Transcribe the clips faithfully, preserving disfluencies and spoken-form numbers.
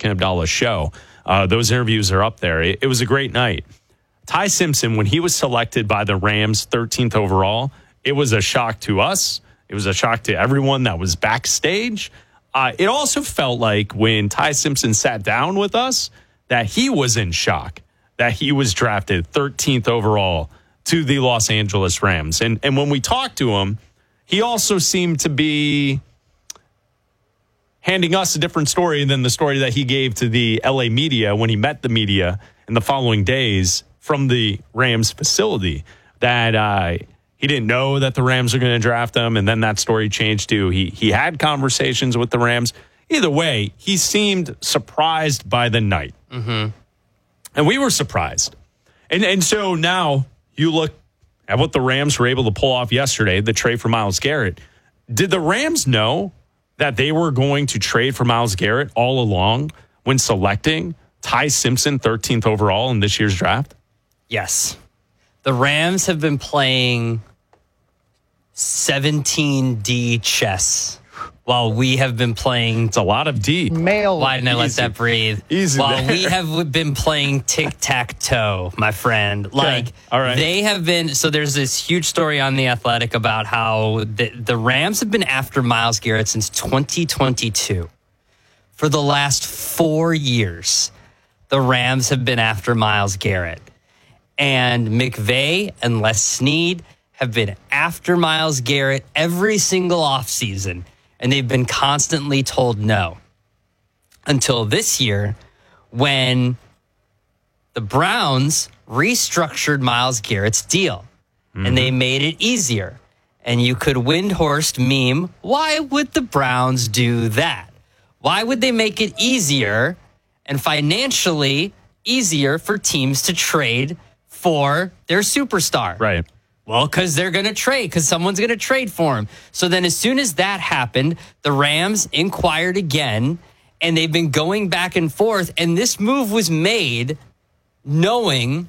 Rock and Abdallah show. Uh, those interviews are up there. It, it was a great night. Ty Simpson, when he was selected by the Rams thirteenth overall, it was a shock to us. It was a shock to everyone that was backstage. Uh, it also felt like when Ty Simpson sat down with us that he was in shock that he was drafted thirteenth overall to the Los Angeles Rams. And, and when we talked to him, he also seemed to be handing us a different story than the story that he gave to the L A media when he met the media in the following days from the Rams facility, that uh, he didn't know that the Rams are going to draft him. And then that story changed to he, he had conversations with the Rams. Either way, he seemed surprised by the night. Mm-hmm. And we were surprised. And, and so now you look at what the Rams were able to pull off yesterday, the trade for Myles Garrett. Did the Rams know that they were going to trade for Myles Garrett all along when selecting Ty Simpson thirteenth overall in this year's draft? Yes. The Rams have been playing seventeen D chess while we have been playing... It's a lot of D. Male. Why didn't I let Easy. that breathe? Easy While there. we have been playing tic-tac-toe, my friend. Like, All right. they have been... So there's this huge story on The Athletic about how the, the Rams have been after Myles Garrett since twenty twenty-two. For the last four years, the Rams have been after Myles Garrett. And McVay and Les Snead have been after Myles Garrett every single offseason, and they've been constantly told no. Until this year, when the Browns restructured Myles Garrett's deal, mm-hmm. and they made it easier. And you could Windhorst meme, why would the Browns do that? Why would they make it easier and financially easier for teams to trade for their superstar? Right. Well, because they're going to trade, because someone's going to trade for him. So then as soon as that happened, the Rams inquired again, and they've been going back and forth. And this move was made knowing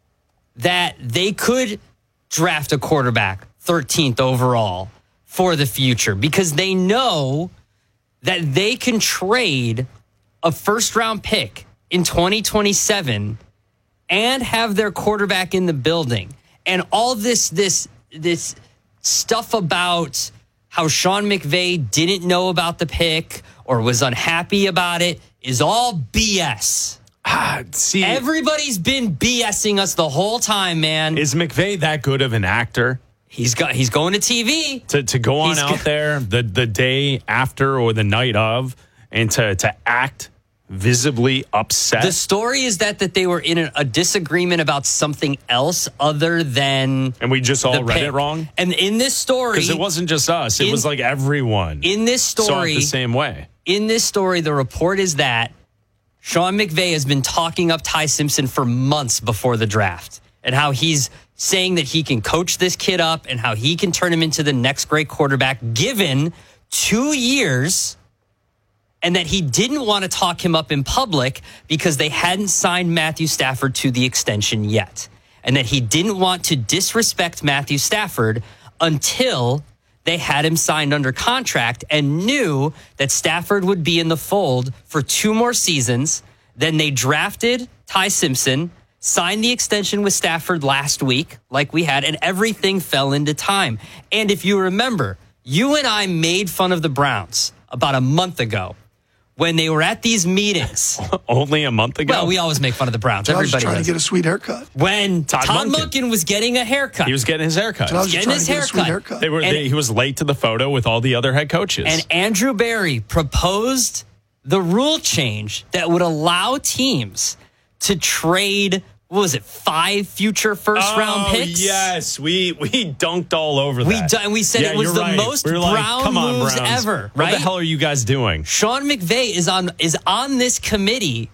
that they could draft a quarterback thirteenth overall for the future, because they know that they can trade a first-round pick in twenty twenty-seven and have their quarterback in the building. And all this this this stuff about how Sean McVay didn't know about the pick or was unhappy about it is all B S. Ah, see, Everybody's been BSing us the whole time, man. is McVay that good of an actor He's got he's going to T V. to, to go on He's out go- there the, the day after or the night of and to, to act visibly upset? The story is that that they were in a, a disagreement about something else other than and we just all the read pick. it wrong? And in this story, Because it wasn't just us. It in- was like everyone in this saw it story, the same way. in this story, the report is that Sean McVay has been talking up Ty Simpson for months before the draft, and how he's saying that he can coach this kid up and how he can turn him into the next great quarterback given two years, and that he didn't want to talk him up in public because they hadn't signed Matthew Stafford to the extension yet, and that he didn't want to disrespect Matthew Stafford until they had him signed under contract and knew that Stafford would be in the fold for two more seasons. Then they drafted Ty Simpson, signed the extension with Stafford last week, like we had, and everything fell into time. And if you remember, you and I made fun of the Browns about a month ago when they were at these meetings. Only a month ago? Well, we always make fun of the Browns. I was Everybody trying does. to get a sweet haircut. When Todd Todd, Monken. Monken was getting a haircut. He was getting his haircut. I was Getting just trying his to get a sweet haircut. haircut. They were, And- they, he was late to the photo with all the other head coaches. And Andrew Berry proposed the rule change that would allow teams to trade, what was it, five future first round Oh, picks? yes, we we dunked all over We that. d- and we said Yeah, it was you're the right. most We were like, Brown come on, moves Browns. ever, What right? the hell are you guys doing? Sean McVay is on is on this committee,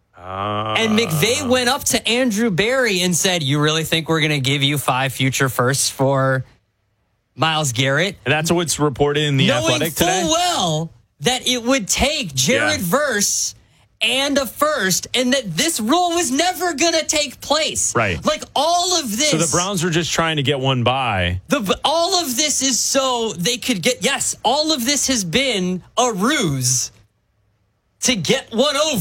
Uh, and McVay went up to Andrew Berry and said, "You really think we're going to give you five future firsts for Myles Garrett?" and that's what's reported in the Knowing Athletic full today. well that it would take Jared Yeah. Verse and a first, and that this rule was never going to take place. Right. Like all of this. So the Browns were just trying to get one by. The, all of this is so they could get, yes, all of this has been a ruse to get one over.